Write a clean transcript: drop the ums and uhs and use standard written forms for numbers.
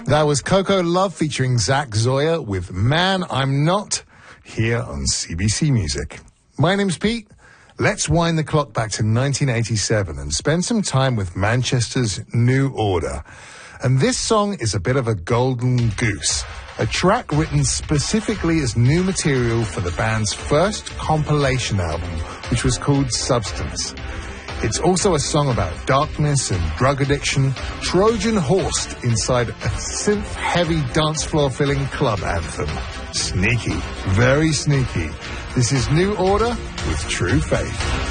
That was Coco Love featuring Zach Zoya with Man I'm Not, here on CBC Music. My name's Pete. Let's wind the clock back to 1987 and spend some time with Manchester's New Order. And this song is a bit of a golden goose, a track written specifically as new material for the band's first compilation album, which was called Substance. It's also a song about darkness and drug addiction, Trojan horsed inside a synth-heavy dance floor-filling club anthem. Sneaky, very sneaky. This is New Order with True Faith.